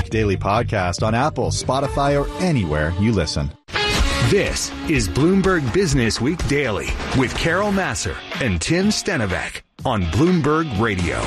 Week Daily podcast on Apple, Spotify, or anywhere you listen. This is Bloomberg Business Week Daily with Carol Massar and Tim Stenovec on Bloomberg Radio.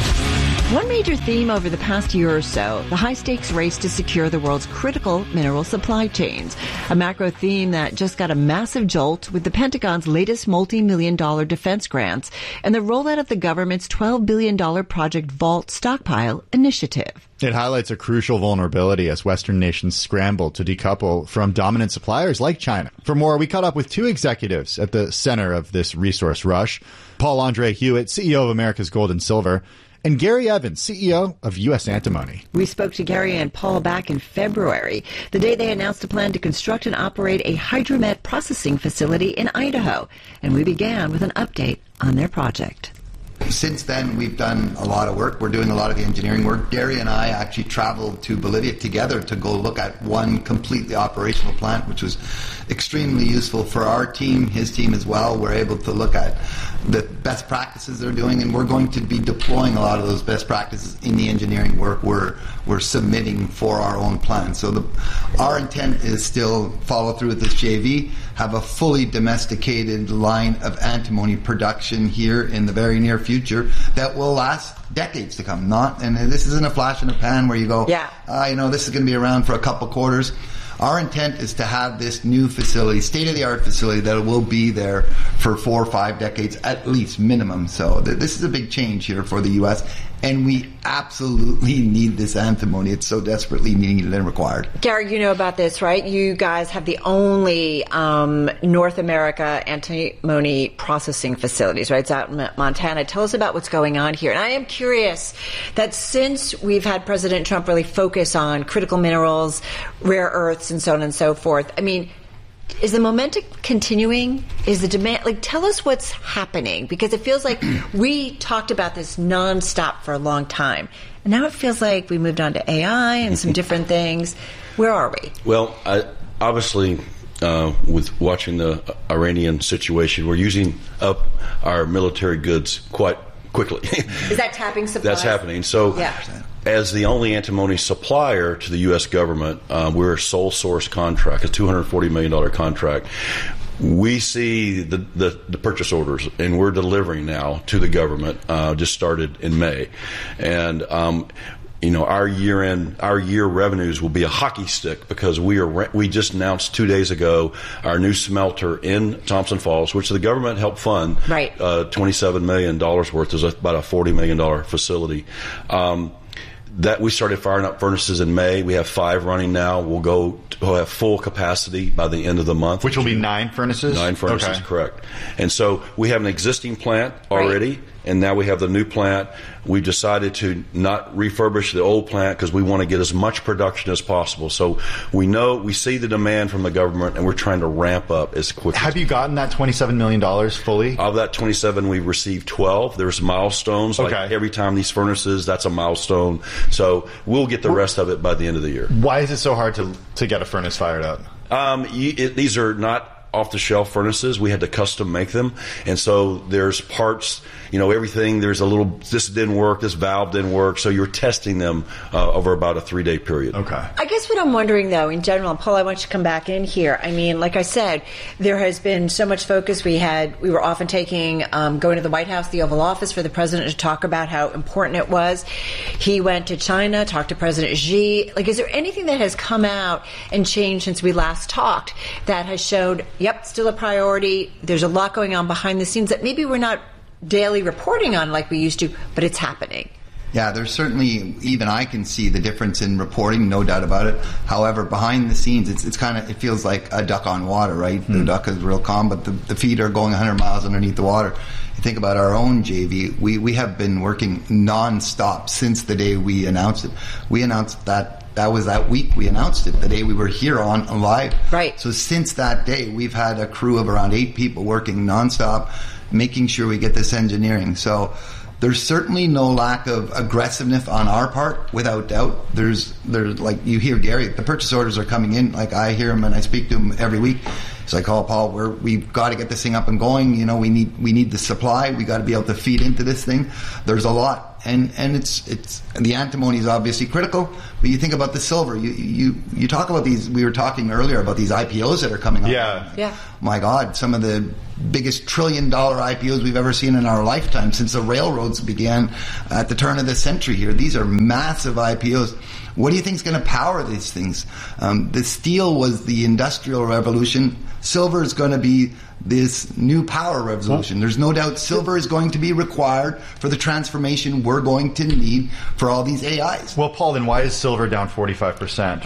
One major theme over the past year or so, the high-stakes race to secure the world's critical mineral supply chains. A macro theme that just got a massive jolt with the Pentagon's latest multi-million-dollar defense grants and the rollout of the government's $12 billion Project Vault stockpile initiative. It highlights a crucial vulnerability as Western nations scramble to decouple from dominant suppliers like China. For more, we caught up with two executives at the center of this resource rush. Paul-Andre Hewitt, CEO of America's Gold and Silver, and Gary Evans, CEO of U.S. Antimony. We spoke to Gary and Paul back in February, the day they announced a plan to construct and operate a hydromet processing facility in Idaho. And we began with an update on their project. Since then, we've done a lot of work. We're doing a lot of the engineering work. Gary and I actually traveled to Bolivia together to go look at one completely operational plant, which was extremely useful for our team, his team as well. We're able to look at the best practices they're doing, and we're going to be deploying a lot of those best practices in the engineering work we're submitting for our own plan. So our intent is still follow through with this JV, have a fully domesticated line of antimony production here in the very near future that will last decades to come. And this isn't a flash in the pan where you go, this is going to be around for a couple quarters. Our intent is to have this new facility, state-of-the-art facility, that will be there for 4 or 5 decades at least, minimum. So this is a big change here for the U.S., and we absolutely need this antimony. It's so desperately needed and required. Gary, you know about this, right? You guys have the only North America antimony processing facilities, right? It's out in Montana. Tell us about what's going on here. And I am curious that since we've had President Trump really focus on critical minerals, rare earths, and so on and so forth, I mean, is the momentum continuing? Is the demand, tell us what's happening, because it feels like we talked about this nonstop for a long time. And now it feels like we moved on to AI and some different things. Where are we? Well, obviously, with watching the Iranian situation, we're using up our military goods quite quickly. Is that tapping supplies? That's happening. So, as the only antimony supplier to the U.S. government, we're a sole source contract, a $240 million contract. We see the purchase orders, and we're delivering now to the government. Just started in May, and our year revenues will be a hockey stick, because we just announced 2 days ago our new smelter in Thompson Falls, which the government helped fund. Right. $27 million worth is about a $40 million facility. That we started firing up furnaces in May. We have 5 running now. We'll have full capacity by the end of the month. Which will be 9 furnaces? 9 furnaces, okay. Correct. And so we have an existing plant already, and now we have the new plant. We decided to not refurbish the old plant because we want to get as much production as possible. So we see the demand from the government, and we're trying to ramp up as quickly. Have you gotten that $27 million fully? Of that 27, we've received 12. There's milestones. Okay. Like every time these furnaces, that's a milestone. So we'll get the rest of it by the end of the year. Why is it so hard to get a furnace fired up? These are not off-the-shelf furnaces. We had to custom make them, and so there's parts, everything. There's a little, this didn't work, this valve didn't work, so you're testing them over about a 3-day period. Okay. I guess what I'm wondering, though, in general, and Paul, I want you to come back in here. I mean, like I said, there has been so much focus. We were often going to the White House, the Oval Office, for the president to talk about how important it was. He went to China, talked to President Xi. Is there anything that has come out and changed since we last talked that has showed, still a priority? There's a lot going on behind the scenes that maybe we're not daily reporting on like we used to, but it's happening. Yeah, there's certainly, even I can see the difference in reporting, no doubt about it. However, behind the scenes, it feels like a duck on water, right? The duck is real calm, but the feet are going 100 miles underneath the water. You think about our own JV, we have been working nonstop since the day we announced it. We announced that was that week we announced it, the day we were here on live. Right. So since that day, we've had a crew of around 8 people working nonstop, making sure we get this engineering. So there's certainly no lack of aggressiveness on our part, without doubt. There's like you hear Gary, the purchase orders are coming in. Like I hear him and I speak to him every week. So I call Paul, we've got to get this thing up and going. We need the supply. We got to be able to feed into this thing. There's a lot. and it's the antimony is obviously critical, but you think about the silver. You talk about these. We were talking earlier about these IPOs that are coming up. Yeah. My God, some of the biggest $1 trillion IPOs we've ever seen in our lifetime since the railroads began at the turn of the century here. These are massive IPOs. What do you think is going to power these things? The steel was the industrial revolution. Silver is going to be this new power revolution. There's no doubt silver is going to be required for the transformation we're going to need for all these AIs. Well, Paul, then why is silver down 45%?